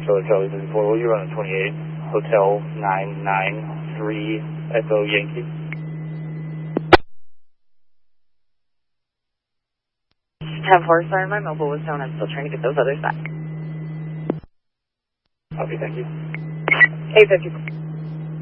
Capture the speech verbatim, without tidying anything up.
Charlie Charlie fifty-four, will you run a twenty-eight, Hotel nine nine three Echo Yankee? ten four, sorry, my mobile was down. I'm still trying to get those others back. Copy, thank you. eight fifty.